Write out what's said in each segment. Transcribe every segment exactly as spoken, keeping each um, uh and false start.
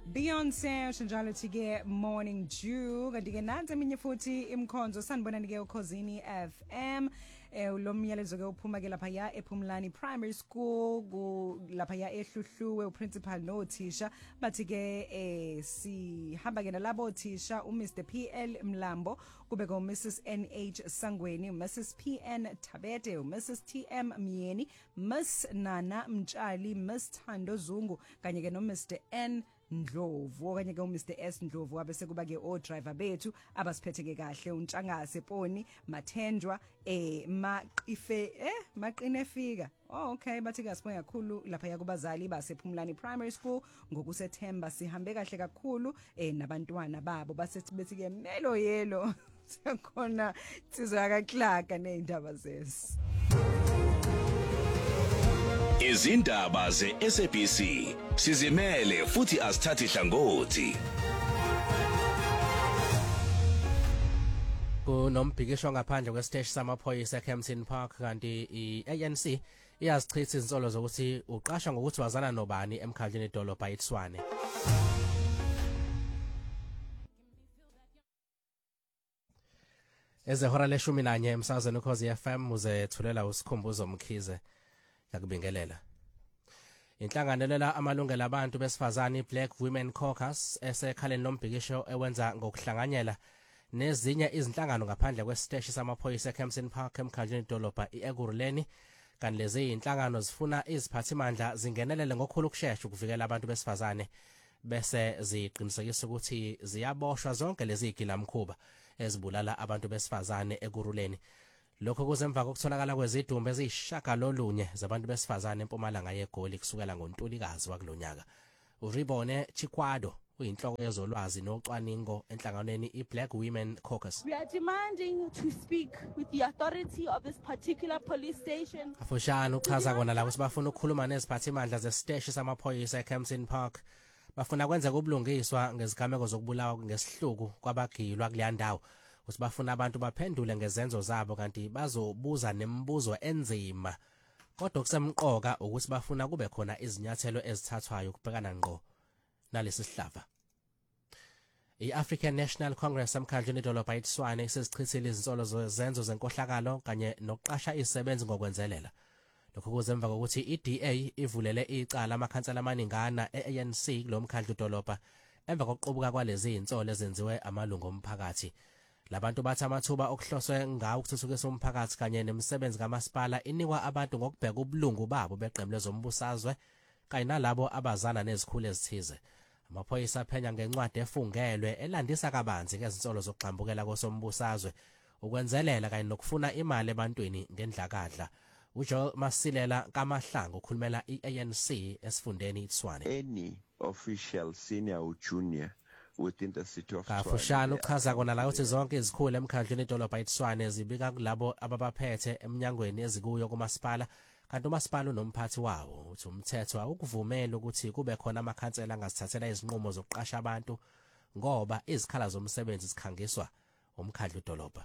Beyonce ushinjalo thike Morning Dew kanti ke nansi eminye futhi imkhonzo sanibona nike ukhosini F M eh lo myalezo ke uphuma ke lapha ya ePhumlani Primary School ku lapha ya ehluhluwe uprincipal nothisha bathi ke eh sihamba ke nalabo thisha uMr P L Mlambo kube ko Missus N H Sangweni Missus P N Tabete Missus T M Myeni Miss Nana Mtshali Miss Thando Zungu kanye ke no Mister N Ndlovu okanye ke uMr S Ndlovu abese kuba ke o driver bethu abasiphetheke kahle uNtshangase Poni Mathenjwa eh maqife eh maqine fika oh okay bathi kasibonga kakhulu lapha yakubazali basePhumlani Primary School ngokusethemba sihambe kahle kakhulu eh nabantwana babo basethi bethi ke melo yelo sekhona sizwa kaClark neindaba zesi Izindaba ze-S A B C sizimele futhi asithathi hlangothi. Kunombhikisho ngaphandle kwesiteshi samaphoyisa eKempton Park kanti i-A N C iyazichitha izinsolo zokuthi uqasha ngokuthi wazana nobani emkhandleni edolobha eTshwane. Ezehora leshumi nanye emsakazweni ukhozi F M uzethulela usikhumbuzo Mkhize yakubingelela. Inhlanganelela amalungelo abantu besifazane Black Women Caucus esekhaleni lombhikisho ewenza ngokuhlanganyela nezinye izinhlangano ngaphandle kwesiteshi samaphoyisa eKempton Park emkhandleni edolobha iEkurhuleni kanti lezi inhlangano zifuna iziphathimandla zingenelele ngokukhulu ukusheshsha ukuvikela abantu besifazane bese ziqinisekisa ukuthi ziyaboshwa zonke lezi igilamkhuba ezibulala abantu besifazane eKurhuleni. Lokho kuzemva kokutholakala kwezidumbu eziyishaka lolunye zabantu besifazane eMpumalanga yeGoli kusukela ngoNtulikazi wakulonyaka. uRibone Chikwado uyinhloko yezolwazi nocwaningo enhlanganweni iBlack Women Caucus. We are demanding to speak with the authority of this particular police station. Afushana uchaza kona la ukuthi bafuna ukukhuluma neziphathimandla zesiteshi samaphoyisa eKempton Park. Bafuna kwenza kubulungiswa ngezigameko zokubulawa ngesihluku kwabagilwa kuleya ndawo. Ukuthi bafuna abantu baphendule ngezenzo zabo kanti bazobuza nemibuzo enzima. Kodwa kusemqoka ukuthi bafuna kube khona izinyathelo ezithathwayo ukubhekana ngqo nalesi sihlava. I-African National Congress emkhandleni edolobha eTshwane isizichithile izinsolo zezenzo zenkohlakalo kanye nokuqasha izisebenzi ngokwenzelela. Lokho kuzemva kokuthi i-D A ivulele icala amakhansela amaningana e-A N C kulomkhandlu edolobha emva kokuqubuka kwalezi izinsolo ezenziwe amalungu omphakathi. Labantu bathi amathuba okuhloswe ngawo ukuthuthukisa umphakathi kanye nemisebenzi kamasipala inikwa abantu ngokubheka ubulungu babo beqembu lezombusazwe kanye nalabo abazana nezikhulu ezithize. Amaphoyisa aphenya ngencwadi efungelwe elandisa kabanzi ngezinsolo zokugxambukela kosombusazwe ukwenzelela kanye nokufuna imali ebantwini ngendlakadla. uJoel Masilela kaMahlangu ukhulumela i-A N C esifundeni iTshwane. Any official senior or junior within the city of Tshwane. Kafushana uchaza kona la ukuthi zonke izikhulu emkhandleni edolobha eTshwane zibika kulabo ababaphethe eminyangweni ezikuyo kumasipala kanti umasipala unomphathi wawo uthi umthetho awukuvumela ukuthi kube khona amakhansela angasithathela izinqumo zokuqasha abantu ngoba izikhala zomsebenzi zikhangiswa umkhandlu edolobha.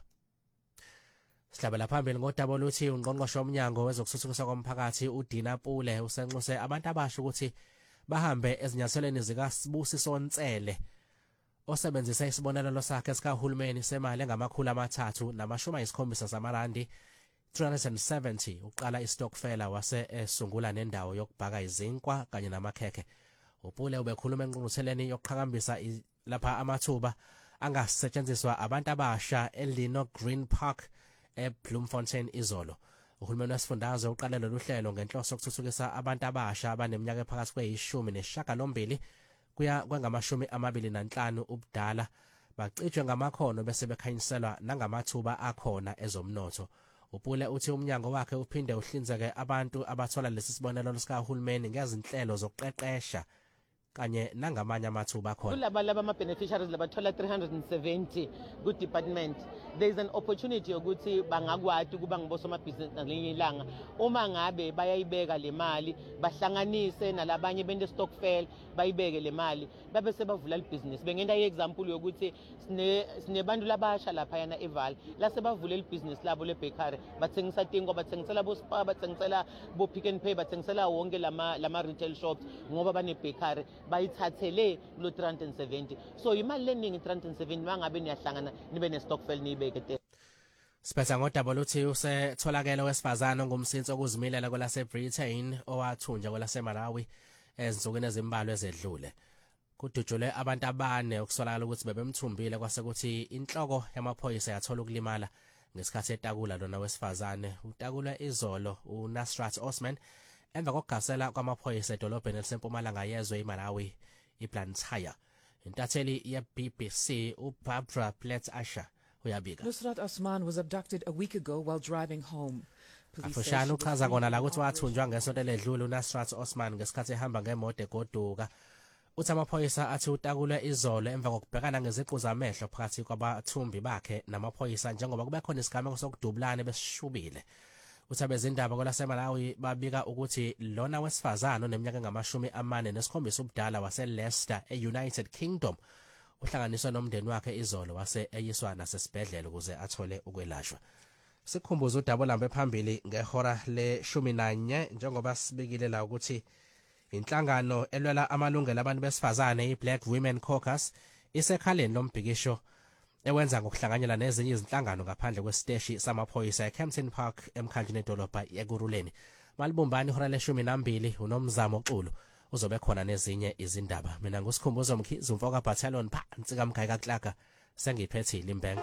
Sihlabela phambili ngodaba oluthi ungqongqoshe womnyango wezokuthuthukiswa komphakathi uDina Pule usenxuse abantu abasha ukuthi bahambe ezinyathelweni zikaSibusiso Ntsele osebenzisa isibonelelo sakhe sikahulumeni semali engamakhulu amathathu namashumi ayisikhombisa zamarandi three hundred seventy uqala istokfela wase esungula nendawo yokubhaka izinkwa kanye namakhekhe. uPule ubekhuluma enqungqutheleni yokuqhakambisa lapha amathuba angasetshenziswa abantu abasha eLino Green Park eBloemfontein izolo. Uhulumeni wesifundazwe uqale lolu hlelo ngenhloso yokuthuthukisa abantu abasha abaneminyaka ephakathi kweyishumi nesishiyagalombili kuya kwengamashumi amabili nanhlanu ubudala bacijwe ngamakhono bese bekhanyiselwa nangamathuba akhona ezomnotho. uPule uthi umnyango wakhe uphinde uhlinzeke abantu abathola lesi sibonelelo sikahulumeni ngezinhlelo zokuqeqesha kanye nangamanye amathuba akhona. Kulaba laba ama beneficiaries labathola three hundred seventy ku department there is an opportunity ukuthi bangakwati kuba ngibosomabhizinisi ngalinye ilanga uma ngabe bayayibeka le mali bahlanganise nalabanye bende stockfel bayibeke le mali babe sebavula ibusiness. Bengenda iexample yokuthi sine sinebantu labasha lapha yana eVal la sebavula ibusiness labo le bakery bathengisa tingo bathengisela bo Spa bathengisela bo Pick n Pay bathengisela wonke lama lama retail shops ngoba bane bakery bayithathele lo three hundred seventy. So imali leningi three hundred seventy mangabe niyahlangana nibe ne stockful nibeke. Siphetha ngodaba luthi usetholakele wesifazane ongumsinsi okuzimilela kwelase Britain owathunjwa kwelase Malawi ezinsukwini ezimbalwa ezedlule. Kudutshulwe abantu abane okusolakala ukuthi bebemthumbile kwase kuthi inhloko yamaphoyisa yathola ukulimala ngesikhathi etakula lona wesifazane. Utakulwe izolo uNasrat Osman emva kokugasela kwamaphoyisa edolobheni elisempumalanga yezwe iMalawi iBlantyre. Intatheli ye-B B C uBarbara Platt Asher uyabika. Nusrat Osman was abducted a week ago while driving home. Afushana uchaza kona la ukuthi wathunjwa ngesonto ledlule uNasrat Osman ngesikhathi ehamba ngemoto egoduka. Uthi amaphoyisa athi utakulwe izolo emva kokubhekana ngeziqu zamehlo phakathi kwabathumbi bakhe namaphoyisa njengoba kube khona isigameko sokudubulana besishubile. Uthi abezindaba kwelaseMalawi babika ukuthi lona wesifazane oneminyaka engamashumi amane nesikhombisa ubudala waseLeicester eUnited Kingdom uhlanganiswa nomndeni wakhe izolo wase eyiswa nasesibhedlela ukuze athole ukwelashwa. Sikhumbuza udaba lambe phambili ngehora leshumi nanye njengoba sibikile la ukuthi inhlangano elwela amalungelo abantu besifazane iBlack Women Caucus isekhaleni lombhikisho ewenza ngokuhlanganyela nezinye izinhlangano ngaphandle kwesiteshi samaphoyisa eCampton Park emkhandleni edolobha yeKuruleni. Malibumbani ihora leshumi nambili unomzamo Xulu uzobe khona nezinye izindaba. Mina ngusikhumbuzo Mkhize umfoka battalion phansi kaMgayika Klaka sengiphethe ilimbenga.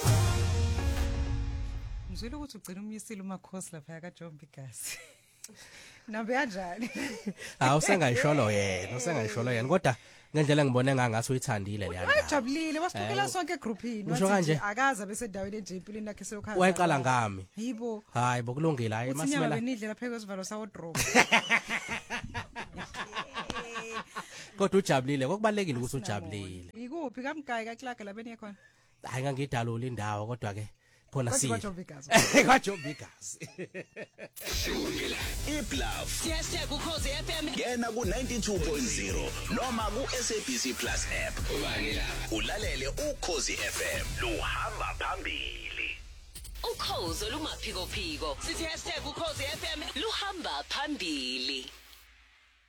Ngizwile ukuthi ugcina umyisile umakhosi lapha ka John Bigas. Nabe kanjani? Ah usengayisholo yena, usengayisholo yena kodwa ngendlela ngibone ngathi uyithandile le yandaba. Wajabulile wasibukela sonke egroupini wathi akaza bese daweni eJipilini lakhe seyokhaya. Wayeqala ngami. Yibo. Hayi bokulungile hayi masimela. Benidle lapha kwesivalo sawo drop. Kodwa ujabulile kokubalekile ukuthi ujabulile. Ikuphi kaMgayika Klaka labeni yakhona? Hayi ngangidalula indawo kodwa ke khona si kwaJobigazi kwaJobigazi iBluff hashtag ukhozi F M yena ku ninety-two point zero noma ku S A B C Plus app ulalele ukhozi F M luhamba phambili. Ukhozi lumaphiko phiko sithi hashtag ukhozi F M luhamba phambili.